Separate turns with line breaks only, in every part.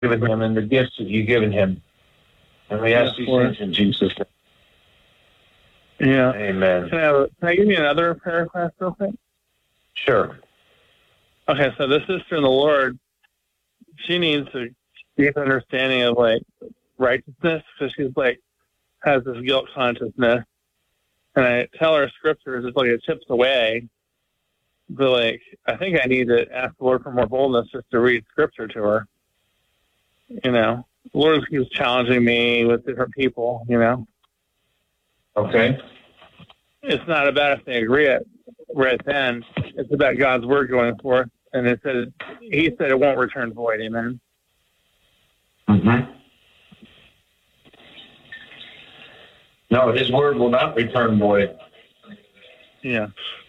given him and the gifts that you've given him. And we ask these things in Jesus' name.
Yeah.
Amen.
Can I give you another prayer request real quick?
Sure.
Okay, so this sister in the Lord, she needs a deep understanding of like righteousness, because she's like has this guilt consciousness, and I tell her scriptures, it's like it chips away. But like, I think I need to ask the Lord for more boldness just to read scripture to her. You know, the Lord keeps challenging me with different people. You know.
Okay.
It's not about if they agree it right then. It's about God's word going forth, and He said it won't return void. Amen.
Mm-hmm. No, His word will not return void.
Yeah.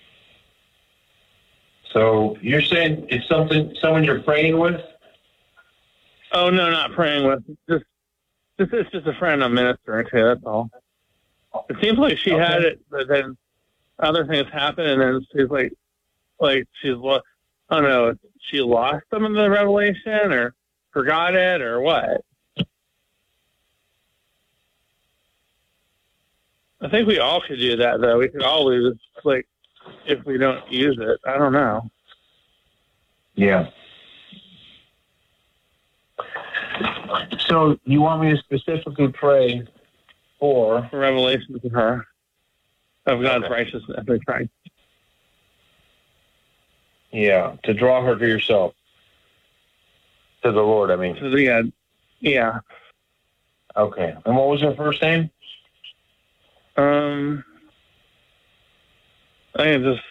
So you're saying it's someone you're praying with?
Oh no, not praying with. It's just a friend I'm ministering to. That's all. It seems like she had it, but then other things happen, and then she's like she's lost. I don't know. She lost some of the revelation, or forgot it, or what? I think we all could do that, though. We could all lose, like, if we don't use it. I don't know.
Yeah. So you want me to specifically pray for
revelation to her of God's righteousness in Christ?
Yeah, to draw her to yourself, to the Lord. I mean,
yeah.
Okay. And what was her first name?
I think just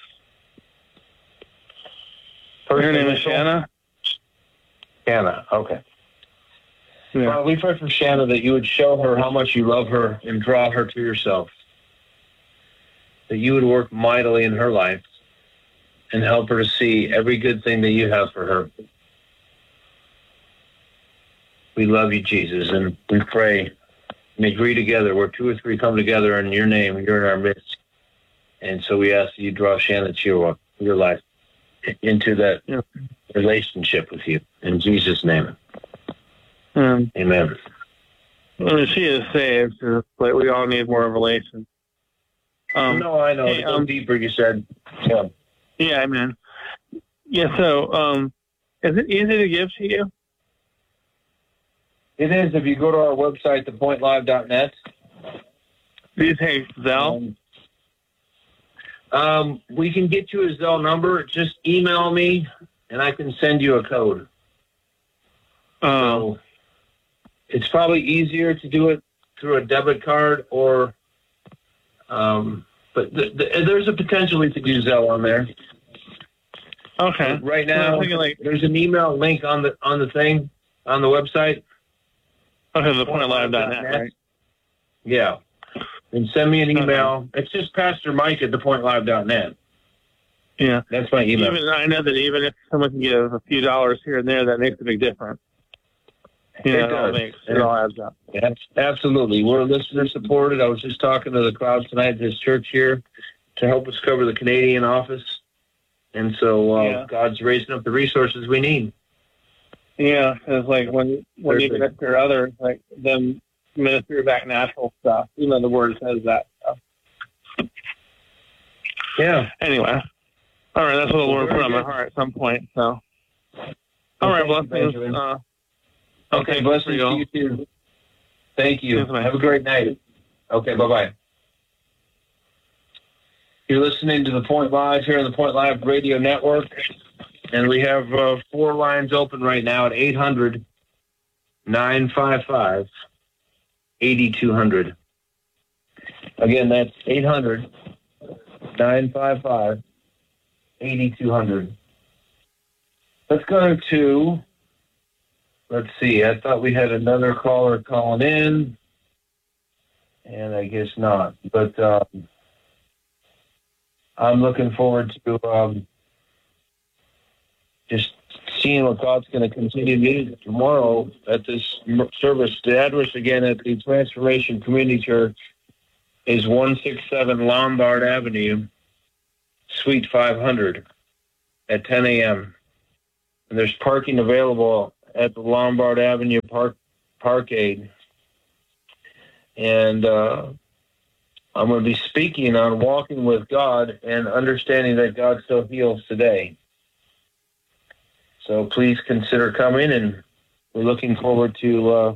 her name is Shanna.
Shanna. Okay.
Yeah.
Well, we pray for Shanna that you would show her how much you love her and draw her to yourself. That you would work mightily in her life and help her to see every good thing that you have for her. We love you, Jesus, and we pray and agree together where 2 or 3 come together in your name, you're in our midst. And so we ask that you draw Shanna to your life into that relationship with you. In Jesus' name. Amen.
Well, she is saved, but we all need more revelation.
No, I know. Hey, go deeper, you said. Yeah.
Yeah, amen. Yeah, so is it easy to give to you?
It is. If you go to our website, thepointlive.net.
Do you take Zelle?
We can get you a Zelle number. Just email me, and I can send you a code. So it's probably easier to do it through a debit card, or, but there's a potential to do Zelle on there.
Okay.
But right now, there's an email link on the thing on the website.
Okay, thepointlive.net, right?
Yeah. And send me an email. Okay. It's just Pastor Mike at thepointlive.net.
Yeah.
That's my email.
I know that even if someone can give a few dollars here and there, that makes a big difference. It all adds up.
Absolutely. We're listener supported. I was just talking to the crowd tonight at this church here to help us cover the Canadian office. And so God's raising up the resources we need.
Yeah, because like when you minister others, like them minister back natural stuff. You know, the word says that stuff.
Yeah.
Anyway. All right, that's what the Lord put on my heart at some point. So, all right, blessings.
Okay, blessings to you too. Thank you. Have a great night. Okay, bye-bye. You're listening to The Point Live here on the Point Live Radio Network, and we have 4 lines open right now at 800-955-8200. Again, that's 800-955-8200. Let's go to, let's see, I thought we had another caller calling in, and I guess not. But I'm looking forward to just seeing what God's going to continue to do tomorrow at this service. The address, again, at the Transformation Community Church is 167 Lombard Avenue, Suite 500, at 10 a.m. And there's parking available at the Lombard Avenue Parkade. And I'm going to be speaking on walking with God and understanding that God still heals today. So please consider coming, and we're looking forward to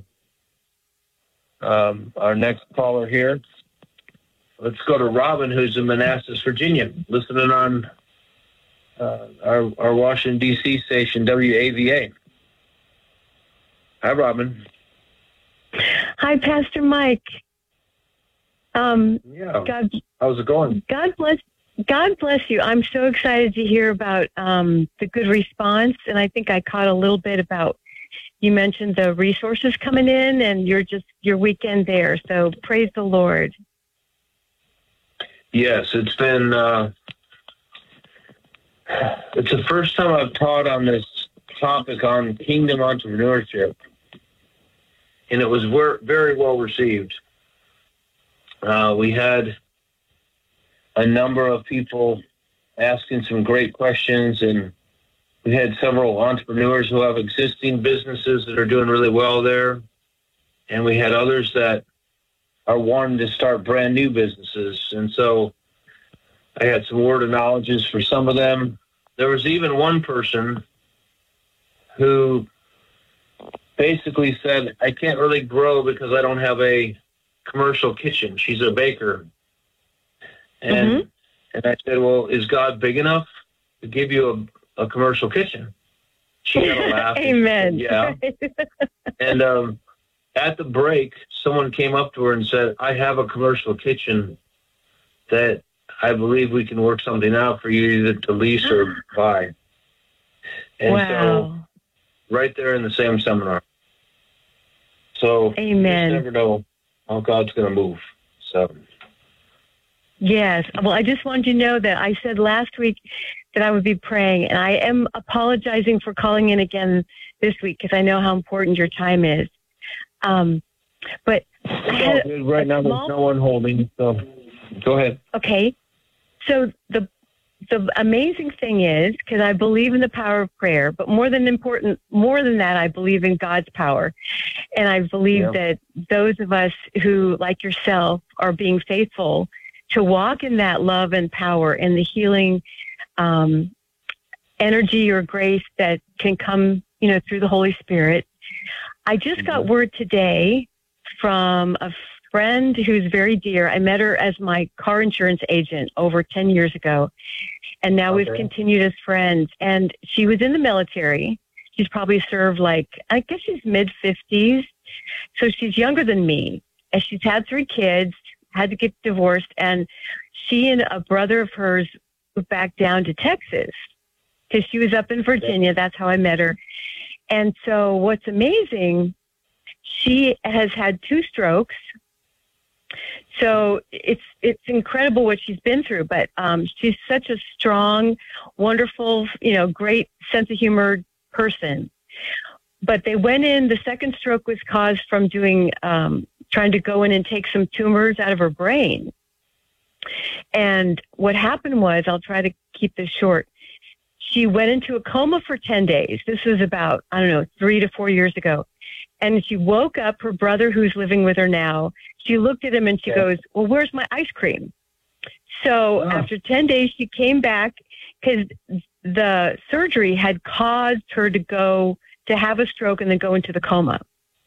our next caller here. Let's go to Robin, who's in Manassas, Virginia, listening on our Washington, D.C. station, WAVA. Hi, Robin.
Hi, Pastor Mike.
Yeah. How's it going?
God bless you. I'm so excited to hear about the good response, and I think I caught a little bit about, you mentioned the resources coming in and your weekend there. So praise the Lord.
Yes, it's been it's the first time I've taught on this topic on kingdom entrepreneurship, and it was very well received. We had a number of people asking some great questions, and we had several entrepreneurs who have existing businesses that are doing really well there, and we had others that are wanting to start brand new businesses. And so I had some word of knowledges for some of them. There was even one person who basically said, I can't really grow because I don't have a commercial kitchen. She's a baker. And I said, well, is God big enough to give you a commercial kitchen? She had a laugh.
Amen.
Said, yeah. And at the break, someone came up to her and said, I have a commercial kitchen that I believe we can work something out for you either to lease or buy. And so right there in the same seminar. So
Amen.
You just never know how God's going to move. So
yes. Well, I just wanted you to know that I said last week that I would be praying, and I am apologizing for calling in again this week because I know how important your time is. But
right now there's no one holding, so go ahead.
Okay. So the amazing thing is, because I believe in the power of prayer, but more than that, I believe in God's power. And I believe that those of us who, like yourself, are being faithful to walk in that love and power and the healing energy or grace that can come, through the Holy Spirit. I just got word today from a friend who's very dear. I met her as my car insurance agent over 10 years ago. And now we've continued as friends. And she was in the military. She's probably served I guess she's mid-50s. So she's younger than me. And she's had 3 kids, had to get divorced. And she and a brother of hers moved back down to Texas because she was up in Virginia. That's how I met her. And so what's amazing, she has had 2 strokes. So it's incredible what she's been through, but she's such a strong, wonderful, great sense of humor person. But they went in, the second stroke was caused from trying to go in and take some tumors out of her brain. And what happened was, I'll try to keep this short, she went into a coma for 10 days. This was about, 3 to 4 years ago. And she woke up, her brother, who's living with her now, she looked at him and she goes, well, where's my ice cream? So after 10 days, she came back because the surgery had caused her to have a stroke and then go into the coma.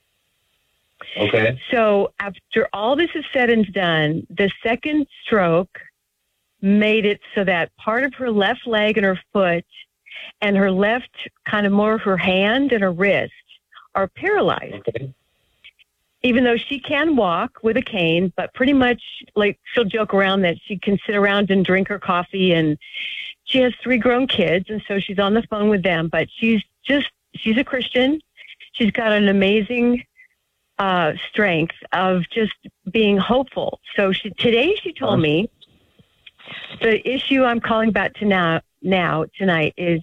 Okay.
So after all this is said and done, the second stroke made it so that part of her left leg and her foot and her left, kind of more her hand and her wrist are paralyzed.
Okay.
Even though she can walk with a cane, but pretty much she'll joke around that she can sit around and drink her coffee, and she has 3 grown kids. And so she's on the phone with them, but she's a Christian. She's got an amazing strength of just being hopeful. So today she told me the issue I'm calling about tonight is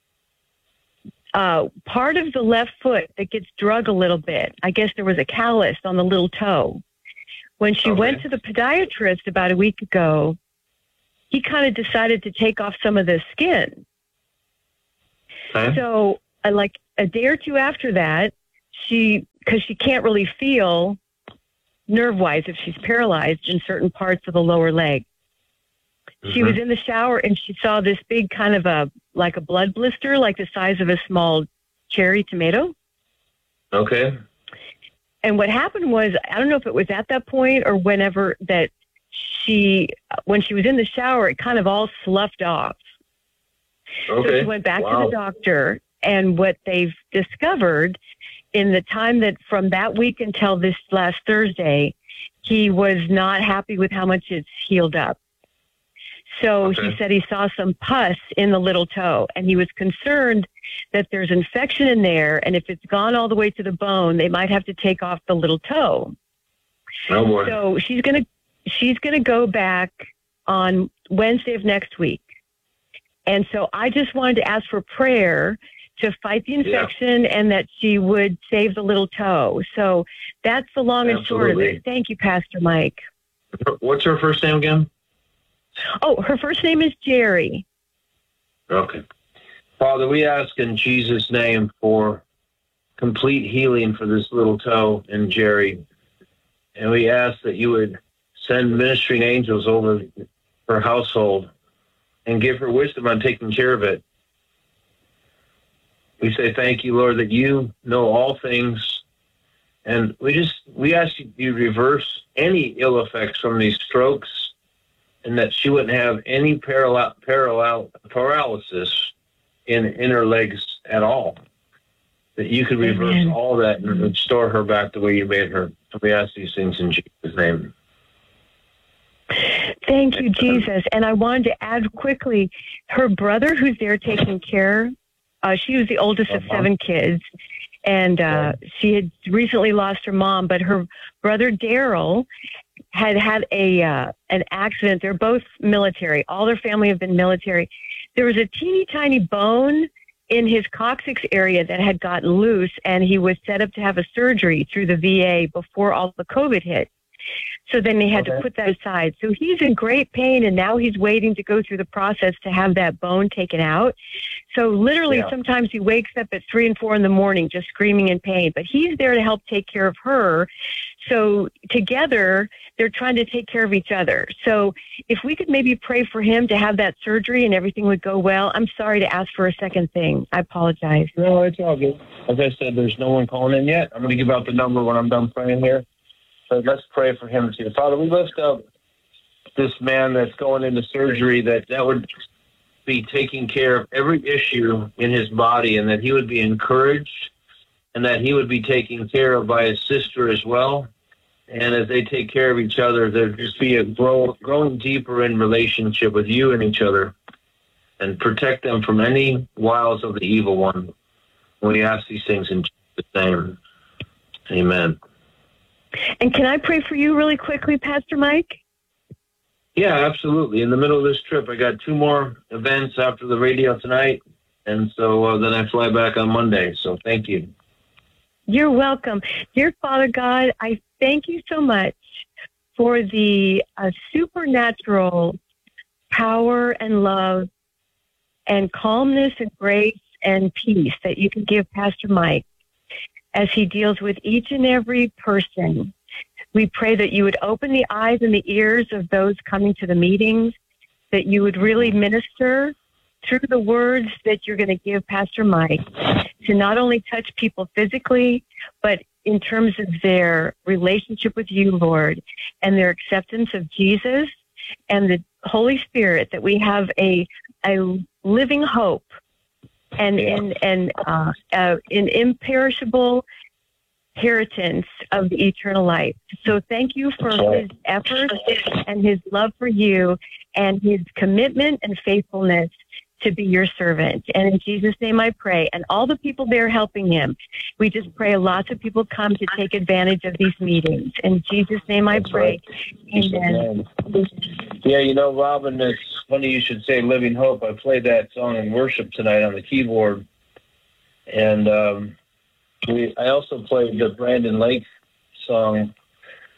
part of the left foot that gets drug a little bit. I guess there was a callus on the little toe. When she went to the podiatrist about a week ago, he kind of decided to take off some of the skin.
Okay.
So like a day or two after that, because she can't really feel nerve-wise if she's paralyzed in certain parts of the lower leg. She was in the shower and she saw this big kind of like a blood blister, like the size of a small cherry tomato.
Okay.
And what happened was, I don't know if it was at that point or whenever that when she was in the shower, it kind of all sloughed off.
Okay.
So she went back to the doctor, and what they've discovered in the time that from that week until this last Thursday, he was not happy with how much it's healed up. So he said he saw some pus in the little toe, and he was concerned that there's infection in there, and if it's gone all the way to the bone, they might have to take off the little toe.
Oh boy.
So she's gonna go back on Wednesday of next week. And so I just wanted to ask for prayer to fight the infection and that she would save the little toe. So that's the long and short of it. Thank you, Pastor Mike.
What's her first name again?
Oh, her first name is Jerry.
Okay. Father, we ask in Jesus' name for complete healing for this little toe and Jerry. And we ask that you would send ministering angels over her household and give her wisdom on taking care of it. We say thank you, Lord, that you know all things. And we ask you to reverse any ill effects from these strokes, and that she wouldn't have any paralysis in her legs at all. That you could reverse all that and restore her back the way you made her. So we ask these things in Jesus' name.
Thank you, Jesus. And I wanted to add quickly, her brother who's there taking care, she was the oldest of 7 kids, and she had recently lost her mom, but her brother Daryl had an accident. They're both military. All their family have been military. There was a teeny tiny bone in his coccyx area that had gotten loose, and he was set up to have a surgery through the VA before all the COVID hit. So then they had to put that aside. So he's in great pain, and now he's waiting to go through the process to have that bone taken out. So literally sometimes he wakes up at 3 and 4 in the morning just screaming in pain. But he's there to help take care of her. So together, they're trying to take care of each other. So if we could maybe pray for him to have that surgery and everything would go well. I'm sorry to ask for a second thing. I apologize.
No, it's all good. As I said, there's no one calling in yet. I'm going to give out the number when I'm done praying here. So let's pray for him too. Father, we lift up this man that's going into surgery, that would be taking care of every issue in his body, and that he would be encouraged, and that he would be taken care of by his sister as well. And as they take care of each other, there'd just be a growing deeper in relationship with you and each other, and protect them from any wiles of the evil one. We ask these things in Jesus' name. Amen.
And can I pray for you really quickly, Pastor Mike?
Yeah, absolutely. In the middle of this trip, I got 2 more events after the radio tonight, and so then I fly back on Monday. So thank you.
You're welcome. Dear Father God, I thank you so much for the supernatural power and love and calmness and grace and peace that you can give Pastor Mike as he deals with each and every person. We pray that you would open the eyes and the ears of those coming to the meetings, that you would really minister through the words that you're going to give Pastor Mike to not only touch people physically, but in terms of their relationship with you, Lord, and their acceptance of Jesus and the Holy Spirit, that we have a living hope and an imperishable inheritance of the eternal life. So thank you for his efforts and his love for you and his commitment and faithfulness to be your servant. And in Jesus' name I pray. And all the people there helping him, we just pray lots of people come to take advantage of these meetings. In Jesus' name I pray. Right. Amen.
Yeah, you know, Robin, it's funny you should say Living Hope. I played that song in worship tonight on the keyboard. And I also played the Brandon Lake song,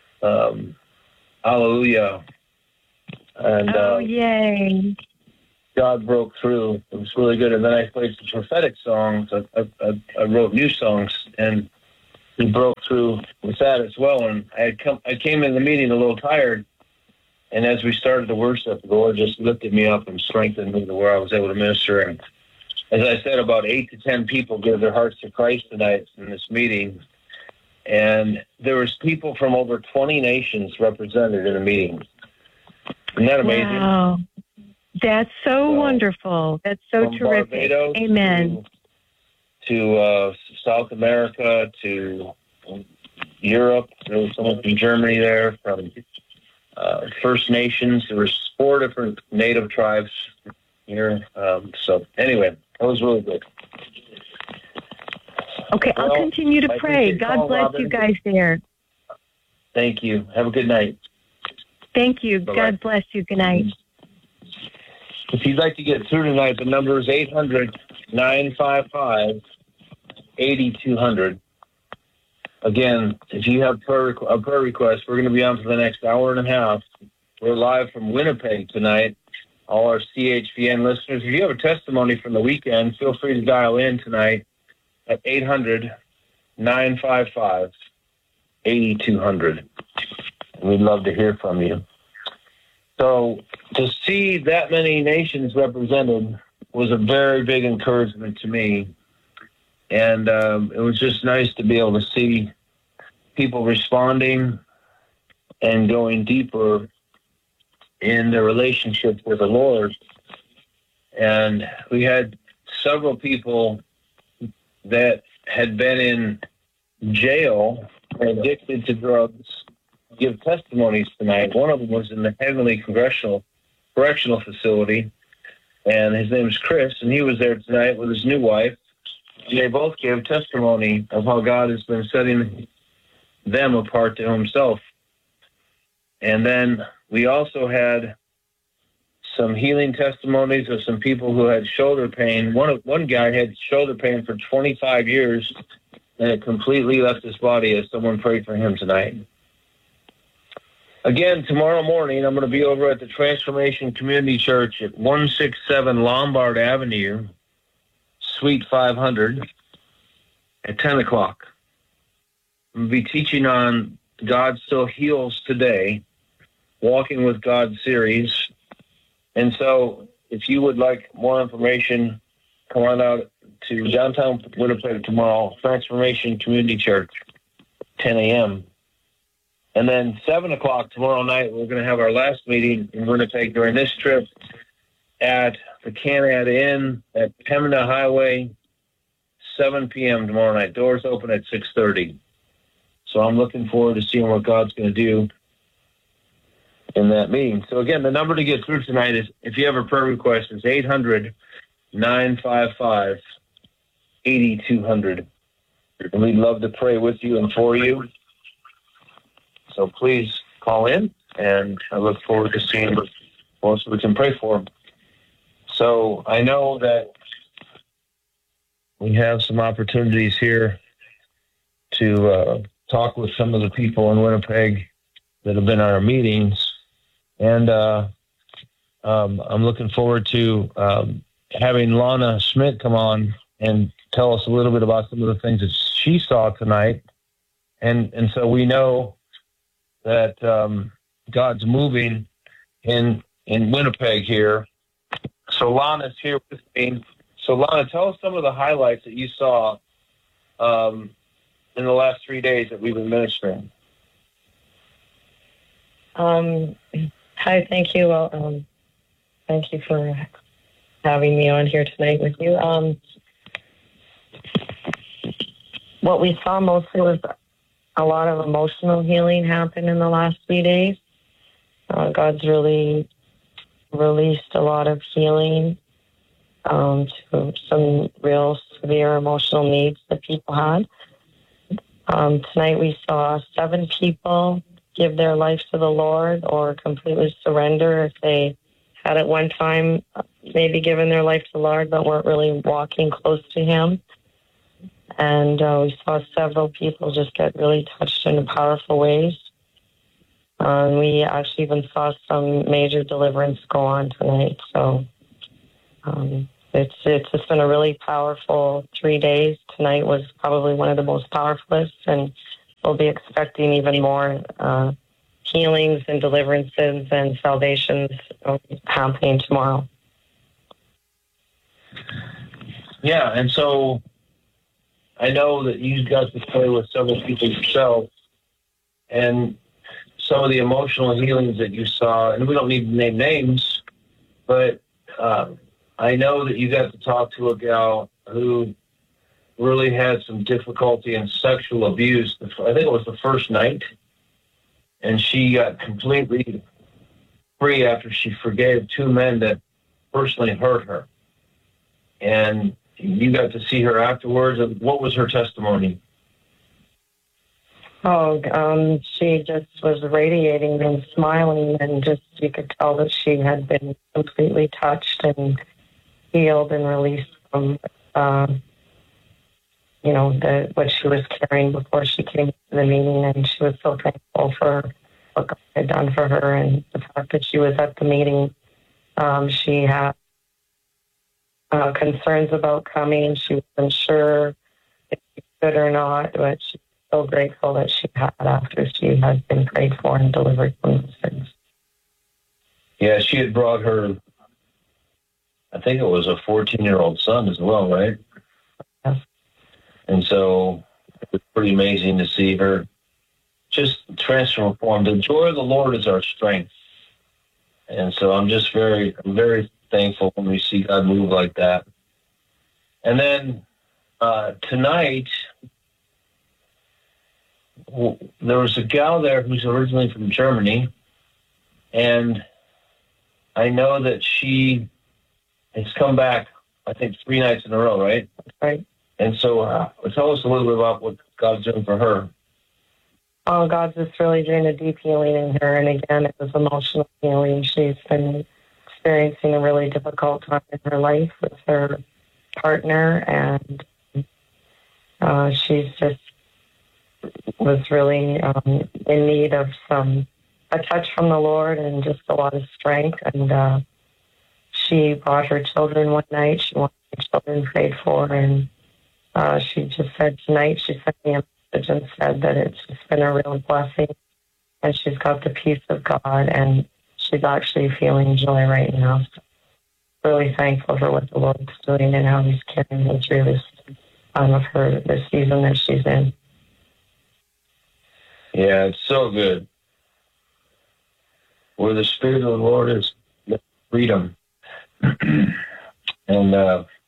Hallelujah. And,
yay.
God broke through. It was really good. And then I played some prophetic songs. I wrote new songs, and he broke through with that as well. And I came in the meeting a little tired, and as we started to worship, the Lord just lifted me up and strengthened me to where I was able to minister. And as I said, about 8 to 10 people gave their hearts to Christ tonight in this meeting. And there was people from over 20 nations represented in the meeting. Isn't that amazing?
Wow. That's so wonderful. That's so terrific.
Barbados
Amen.
To South America, to Europe. There was someone from Germany there, from First Nations. There were 4 different native tribes here. So anyway, that was really good.
Okay, I'll continue to pray. God bless you guys there.
Thank you. Have a good night.
Thank you.
Bye-bye.
God bless you. Good night.
If you'd like to get through tonight, the number is 800-955-8200. Again, if you have a prayer request, we're going to be on for the next hour and a half. We're live from Winnipeg tonight. All our CHVN listeners, if you have a testimony from the weekend, feel free to dial in tonight at 800-955-8200. And we'd love to hear from you. So to see that many nations represented was a very big encouragement to me. And it was just nice to be able to see people responding and going deeper in their relationship with the Lord. And we had several people that had been in jail, addicted to drugs, give testimonies tonight. One of them was in the Heavenly Correctional Facility, and his name is Chris, and he was there tonight with his new wife. And they both gave testimony of how God has been setting them apart to himself. And then we also had some healing testimonies of some people who had shoulder pain. One guy had shoulder pain for 25 years, and it completely left his body as someone prayed for him tonight. Again, tomorrow morning, I'm going to be over at the Transformation Community Church at 167 Lombard Avenue, Suite 500, at 10 o'clock. I'm going to be teaching on God Still Heals Today, Walking with God series. And so if you would like more information, come on out to downtown Winnipeg tomorrow, Transformation Community Church, 10 a.m., and then 7 o'clock tomorrow night, we're going to have our last meeting in Winnipeg during this trip at the Canad Inn at Pembina Highway, 7 p.m. tomorrow night. Doors open at 6:30. So I'm looking forward to seeing what God's going to do in that meeting. So again, the number to get through tonight is, if you have a prayer request, is 800-955-8200. And we'd love to pray with you and for you. So please call in, and I look forward to seeing what else we can pray for. So I know that we have some opportunities here to talk with some of the people in Winnipeg that have been at our meetings, and I'm looking forward to having Lana Schmidt come on and tell us a little bit about some of the things that she saw tonight, and so we know that God's moving in Winnipeg here. So Lana's here with me. So Lana, tell us some of the highlights that you saw in the last 3 days that we've been ministering.
Hi, thank you. Thank you for having me on here tonight with you. What we saw mostly was a lot of emotional healing happened in the last 3 days. God's really released a lot of healing to some real severe emotional needs that people had. Tonight we saw 7 people give their life to the Lord or completely surrender if they had at one time maybe given their life to the Lord but weren't really walking close to Him. And we saw several people just get really touched in powerful ways. We actually even saw some major deliverance go on tonight. So It's just been a really powerful 3 days. Tonight was probably one of the most powerful, and we'll be expecting even more healings and deliverances and salvations happening tomorrow.
Yeah, and so I know that you got to play with several people yourself, and some of the emotional healings that you saw, and we don't need to name names, but I know that you got to talk to a gal who really had some difficulty in sexual abuse. I think it was the first night, and she got completely free after she forgave two men that personally hurt her. And you got to see her afterwards. What was her testimony?
She just was radiating and smiling, and just you could tell that she had been completely touched and healed and released from, what she was carrying before she came to the meeting. And she was so thankful for what God had done for her, and the fact that she was at the meeting. She had concerns about coming. She wasn't sure if she could or not, but she's so grateful that she had after she had been prayed for and delivered from those things.
Yeah, she had brought her, I think it was a 14-year-old son as well, right?
Yes.
And so it was pretty amazing to see her just transformed. The joy of the Lord is our strength. And so I'm very thankful when we see God move like that. And then tonight, there was a gal there who's originally from Germany, and I know that she has come back, I think, 3 nights in a row, right?
Right.
And so tell us a little bit about what God's doing for her.
Oh, God's just really doing a deep healing in her. And again, it was emotional healing. She's been experiencing a really difficult time in her life with her partner, and she's just was really in need of a touch from the Lord and just a lot of strength. And she brought her children one night. She wanted her children prayed for, and she just said tonight, she sent me a message and said that it's just been a real blessing, and she's got the peace of God, and she's actually feeling joy right now. So really thankful for what the Lord's doing and how He's carrying her through this time of her, this season that she's in.
Yeah, it's so good. Where the Spirit of the Lord is, there's freedom. And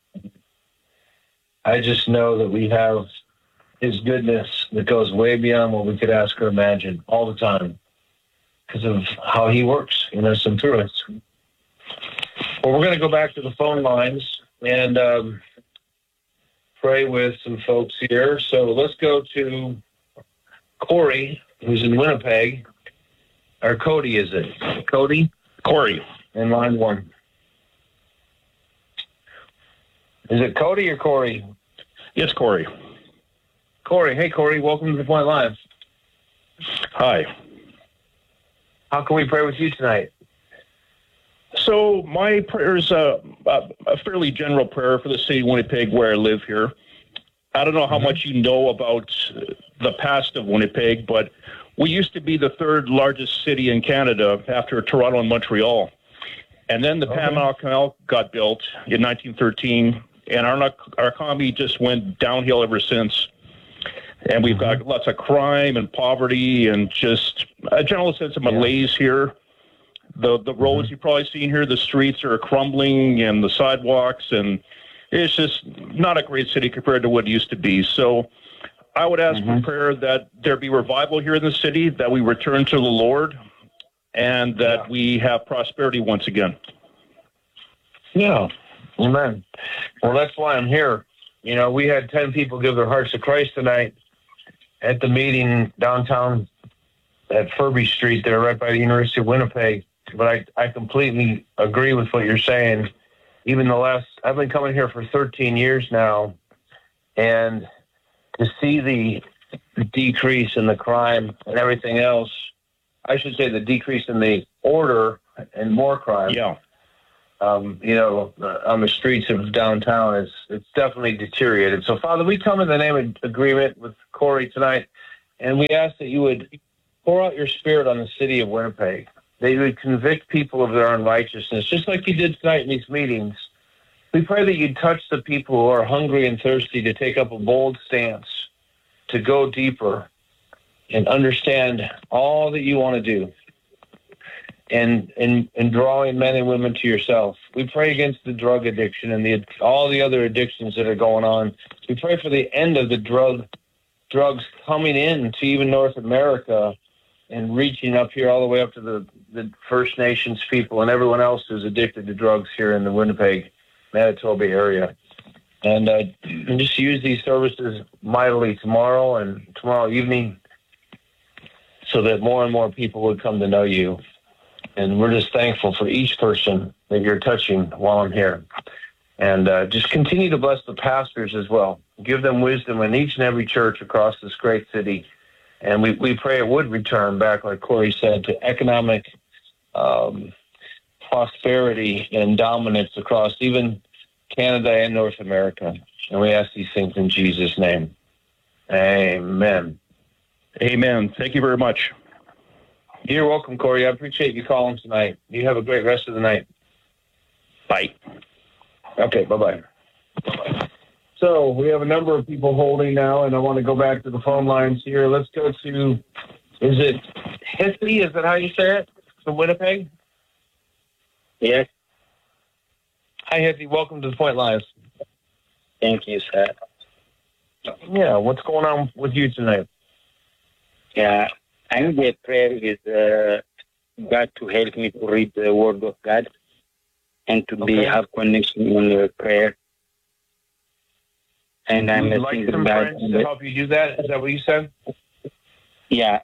I just know that we have His goodness that goes way beyond what we could ask or imagine all the time because of how He works in us and through us. Well, we're going to go back to the phone lines and pray with some folks here. So let's go to Corey, who's in Winnipeg. Or Cody, is it? Cody?
Corey.
In line 1. Is it Cody or Corey?
Yes, Corey.
Corey. Hey, Corey. Welcome to The Point Live.
Hi.
How can we pray with you tonight?
So my prayer is a fairly general prayer for the city of Winnipeg where I live here. I don't know how much you know about the past of Winnipeg, but we used to be the 3rd largest city in Canada after Toronto and Montreal. And then the Panama Canal got built in 1913, and our economy just went downhill ever since. And we've got lots of crime and poverty and just a general sense of malaise here. The roads you've probably seen here, the streets are crumbling and the sidewalks, and it's just not a great city compared to what it used to be. So I would ask for prayer that there be revival here in the city, that we return to the Lord, and that we have prosperity once again.
Yeah. Amen. Well, that's why I'm here. You know, we had 10 people give their hearts to Christ tonight at the meeting downtown at Furby Street there, right by the University of Winnipeg. But I completely agree with what you're saying. Even I've been coming here for 13 years now, and to see the decrease in the crime and everything else, I should say the decrease in the order and more crime.
Yeah.
on the streets of downtown, it's definitely deteriorated. So, Father, we come in the name of agreement with Corey tonight, and we ask that you would pour out your Spirit on the city of Winnipeg, that you would convict people of their unrighteousness, just like you did tonight in these meetings. We pray that you'd touch the people who are hungry and thirsty to take up a bold stance, to go deeper and understand all that you want to do, and drawing men and women to yourself. We pray against the drug addiction and all the other addictions that are going on. We pray for the end of the drugs coming in to even North America and reaching up here all the way up to the First Nations people and everyone else who's addicted to drugs here in the Winnipeg, Manitoba area. And just use these services mightily tomorrow and tomorrow evening so that more and more people would come to know you. And we're just thankful for each person that you're touching while I'm here. And just continue to bless the pastors as well. Give them wisdom in each and every church across this great city. And we pray it would return back, like Corey said, to economic prosperity and dominance across even Canada and North America. And we ask these things in Jesus' name. Amen.
Amen. Thank you very much.
You're welcome, Corey. I appreciate you calling tonight. You have a great rest of the night.
Bye.
Okay, bye-bye. So we have a number of people holding now, and I want to go back to the phone lines here. Let's go to, is it Hissy? Is that how you say it? From Winnipeg?
Yes.
Hi, Hissy. Welcome to the Point Live.
Thank you, sir.
Yeah, what's going on with you tonight?
Yeah, I need a prayer with God to help me to read the Word of God and to have connection in the prayer. And I'm
Would you like some friends to help you do that? Is that what you said?
Yeah.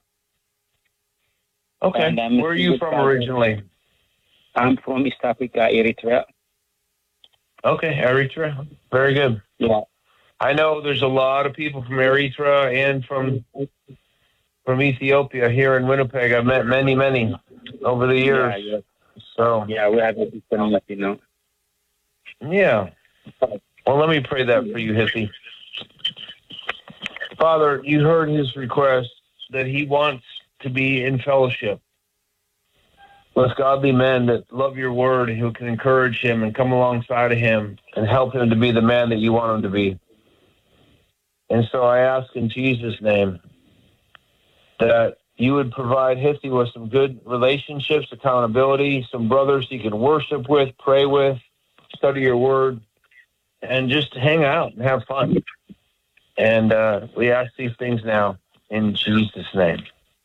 Okay. Where are you from originally?
I'm from East Africa, Eritrea.
Okay, Eritrea. Very good.
Yeah.
I know there's a lot of people from Eritrea and from Ethiopia here in Winnipeg. I've met many over the years.
Yeah.
So
yeah, we have a good community,
Yeah. Well, let me pray that for you, Hippie. Father, you heard his request that he wants to be in fellowship with godly men that love your word and who can encourage him and come alongside of him and help him to be the man that you want him to be. And so I ask in Jesus' name that you would provide Hissy with some good relationships, accountability, some brothers he can worship with, pray with, study your word, and just hang out and have fun. And we ask these things now in Jesus' name.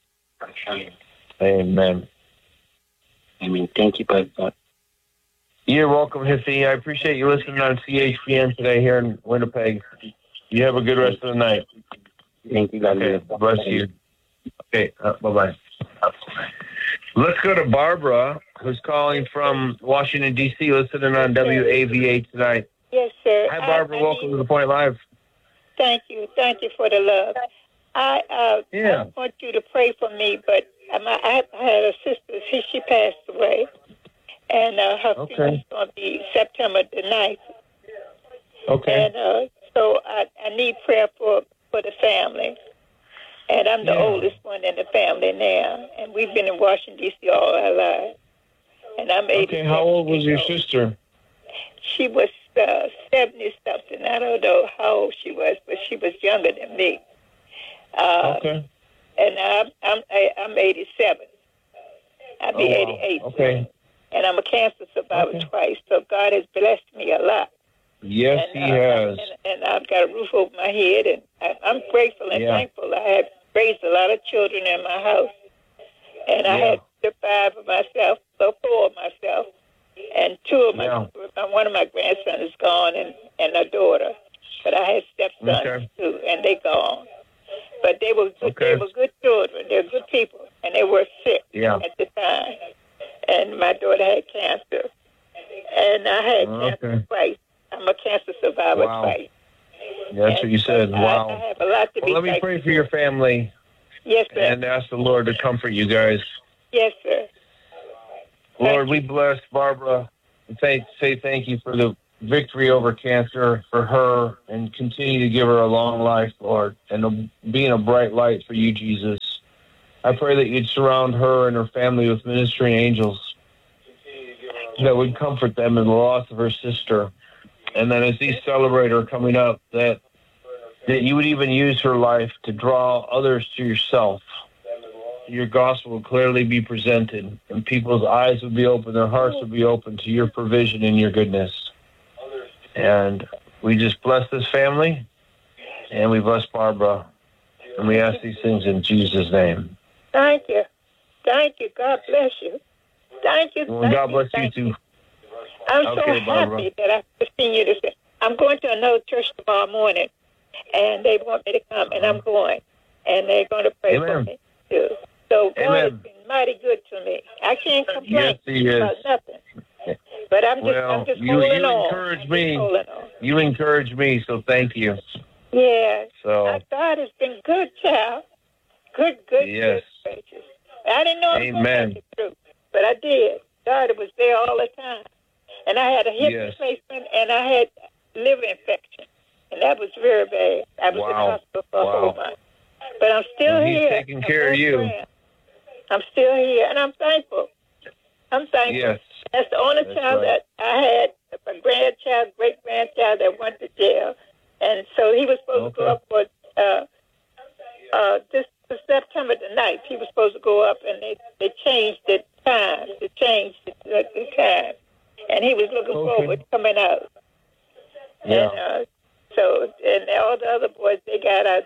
Amen.
Amen. Thank you, Pastor.
You're welcome, Hissy. I appreciate you listening on CHPN today here in Winnipeg. You have a good rest of the night.
Thank you, God.
Okay, bless you. Okay, bye-bye. Let's go to Barbara, who's calling from Washington, D.C., listening on WAVA tonight.
Yes, sir.
Hi, Barbara. Welcome to the Point Live.
Thank you. Thank you for the love. I want you to pray for me, but I had a sister. She passed away, and her funeral's going to be September the 9th.
Okay.
And so I need prayer for the family. And I'm the oldest one in the family now, and we've been in Washington, D.C. all our lives. And I'm 80.
Okay, how old was your sister?
She was 70-something. I don't know how old she was, but she was younger than me.
Okay.
And I'm 87. I'll be 88.
Okay.
And I'm a cancer survivor twice, so God has blessed me a lot.
Yes, He has.
And I've got a roof over my head, and I'm grateful and thankful. I have raised a lot of children in my house, and I had 5 of myself, so 4 of myself, and 2 of one of my grandsons is gone, and a daughter. But I had stepsons too, and they gone. But they were good, they were good children. They're good people, and they were sick at the time. And my daughter had cancer, and I had cancer twice. I'm a cancer survivor twice.
That's what you said. Wow.
I have a lot to be
let me pray for your family.
Yes, sir.
And ask the Lord to comfort you guys.
Yes, sir.
Lord, we bless Barbara say thank you for the victory over cancer for her, and continue to give her a long life, Lord, and being a bright light for you, Jesus. I pray that you'd surround her and her family with ministering angels that would comfort them in the loss of her sister. And then as these celebrate her coming up, that you would even use her life to draw others to yourself. Your gospel will clearly be presented, and people's eyes would be open, their hearts would be open to your provision and your goodness. And we just bless this family, and we bless Barbara, and we ask these things in Jesus' name.
Thank you. Thank you. God bless you. Thank you.
Well, God bless you too.
I'm so happy that I continue to say. I'm going to another church tomorrow morning, and they want me to come, and I'm going. And they're going to pray for me, too. So God has been mighty good to me. I can't complain about nothing. But I'm just holding on.
Encourage me. You encourage me, so thank you.
Yeah. So God has been good, child. Good,
yes.
Good gracious. I didn't know I was going to make it through, but I did. God was there all the time. And I had a hip replacement, and I had liver infection, and that was very bad. I was in the hospital for a whole month. But I'm still here.
He's taking care of you.
I'm still here, and I'm thankful.
Yes.
That's the only child that I had, a grandchild, great-grandchild that went to jail. And so he was supposed to go up for this September the 9th. He was supposed to go up, and they changed the time. They changed the time. And he was looking forward to coming out.
Yeah.
And and all the other boys, they got out,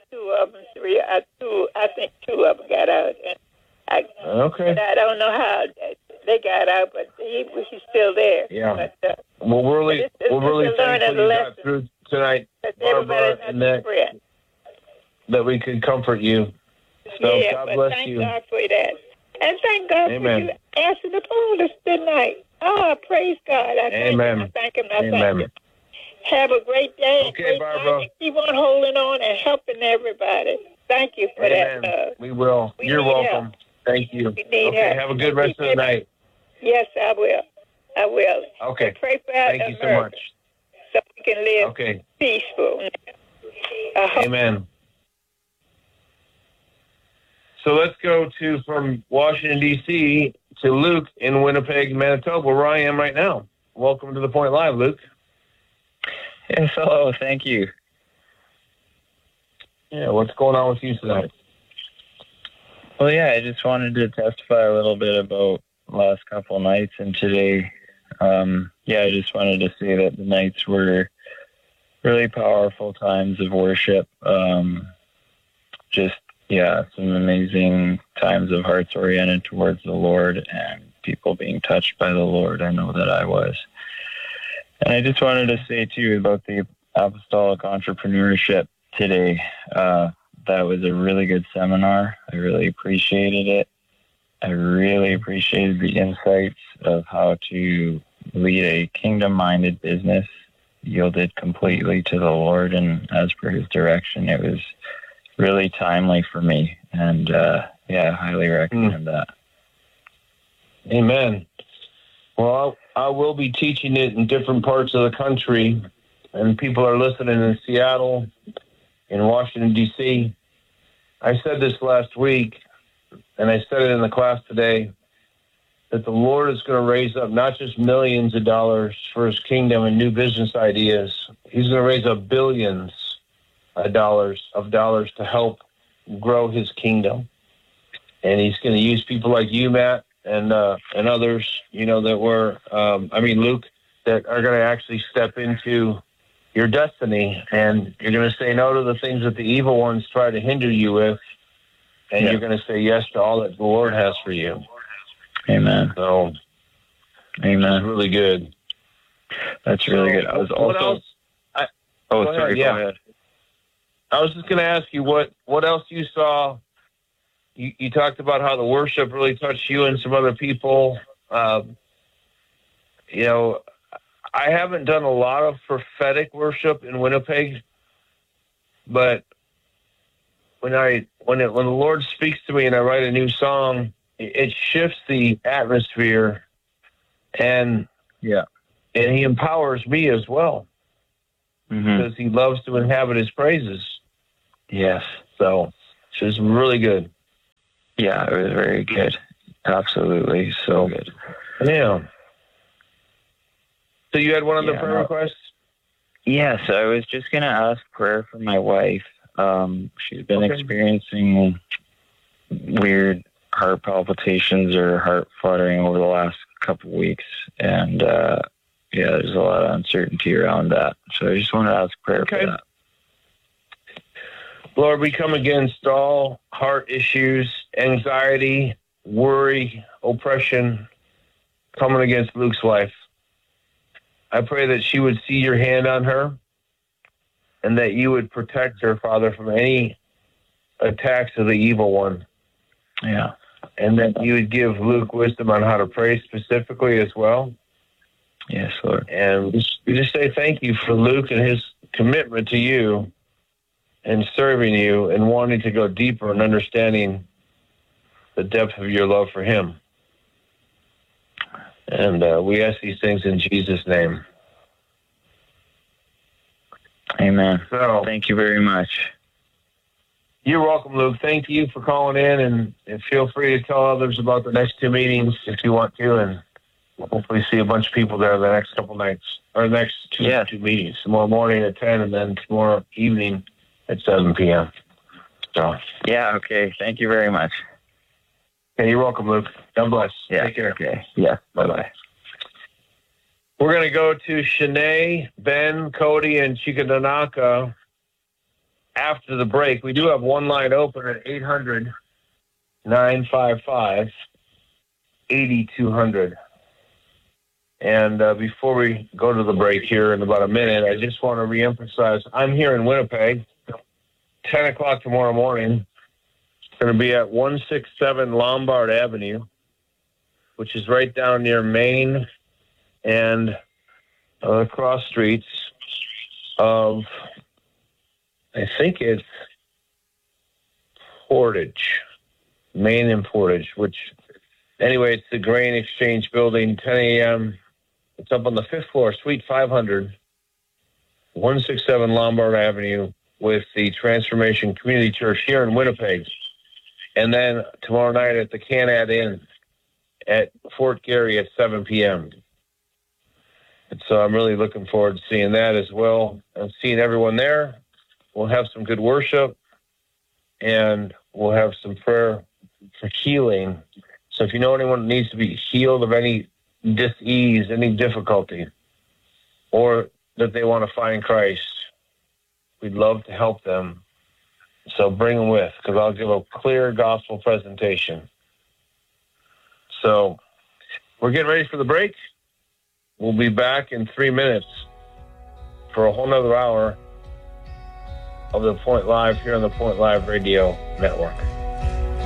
I think two of them got out. And I don't know how they got out, but he's still there.
Yeah.
But,
we're really thankful you got through tonight, Barbara, and that we could comfort you. So God bless you.
Thank God for that. And thank God for you answering the phone tonight. Oh, praise God. I thank him. I thank him. Have a great day.
Okay, Barbara.
Keep on holding on and helping everybody. Thank you for that.
We will. You're welcome. Help. Thank you. Okay, have a good rest of the night.
Yes, I will.
Okay.
So pray for
Thank you so much.
So we can live peaceful.
Amen. So let's go from Washington, D.C. to Luke in Winnipeg, Manitoba, where I am right now. Welcome to The Point Live, Luke.
Yes, hello. Thank you.
Yeah, what's going on with you tonight?
Well, I just wanted to testify a little bit about the last couple of nights and today. I just wanted to say that the nights were really powerful times of worship. Some amazing times of hearts oriented towards the Lord and people being touched by the Lord. I know that I was. And I just wanted to say, too, about the apostolic entrepreneurship today. That was a really good seminar. I really appreciated it. I really appreciated the insights of how to lead a kingdom-minded business, yielded completely to the Lord, and as per his direction. It was really timely for me, and I highly recommend that.
Amen. Well, I will be teaching it in different parts of the country, and people are listening in Seattle, in Washington, D.C. I said this last week, and I said it in the class today, that the Lord is going to raise up not just millions of dollars for his kingdom and new business ideas. He's going to raise up billions of dollars to help grow his kingdom. And he's going to use people like you, Matt, and others, that were, Luke, that are going to actually step into your destiny, and you're going to say no to the things that the evil ones try to hinder you with, and you're going to say yes to all that the Lord has for you.
Amen.
So,
amen.
That's really good.
That's really good. I was also... Go ahead.
I was just going to ask you what else you saw. You talked about how the worship really touched you and some other people. I haven't done a lot of prophetic worship in Winnipeg, but when the Lord speaks to me and I write a new song, it shifts the atmosphere. And And he empowers me as well, because he loves to inhabit his praises.
Yes.
So it was really good.
Yeah, it was very good. Absolutely. So good.
Yeah. So you had one other prayer request?
Yes, I was just going to ask prayer for my wife. She's been experiencing weird heart palpitations or heart fluttering over the last couple of weeks. And, there's a lot of uncertainty around that. So I just want to ask prayer for that.
Lord, we come against all heart issues, anxiety, worry, oppression, coming against Luke's wife. I pray that she would see your hand on her and that you would protect her, Father, from any attacks of the evil one.
Yeah.
And that you would give Luke wisdom on how to pray specifically as well.
Yes, Lord.
And we just say thank you for Luke and his commitment to you and serving you and wanting to go deeper and understanding the depth of your love for him. And we ask these things in Jesus' name.
Amen.
So,
thank you very much.
You're welcome, Luke. Thank you for calling in, and feel free to tell others about the next two meetings if you want to, and we'll hopefully see a bunch of people there the next couple nights, or the next two meetings. Tomorrow morning at 10 and then tomorrow evening at 7 p.m. So,
yeah, okay. Thank you very much.
Okay, you're welcome, Luke. God bless.
Yeah,
take care.
Okay. Yeah, bye-bye.
We're going to go to Shanae, Ben, Cody, and Chicadonaka after the break. We do have one line open at 800-955-8200. And before we go to the break here in about a minute, I just want to reemphasize, I'm here in Winnipeg, 10 o'clock tomorrow morning. It's going to be at 167 Lombard Avenue, which is right down near Main and cross streets of, I think it's Portage, Main and Portage, which, anyway, it's the Grain Exchange Building, 10 a.m. It's up on the 5th floor, Suite 500, 167 Lombard Avenue, with the Transformation Community Church here in Winnipeg. And then tomorrow night at the Canad Inn at Fort Garry at 7 p.m. And so I'm really looking forward to seeing that as well and seeing everyone there. We'll have some good worship, and we'll have some prayer for healing. So if you know anyone that needs to be healed of any dis-ease, any difficulty, or that they want to find Christ, we'd love to help them. So bring them with, because I'll give a clear gospel presentation. So we're getting ready for the break. We'll be back in 3 minutes for a whole nother hour of The Point Live here on the Point Live Radio Network.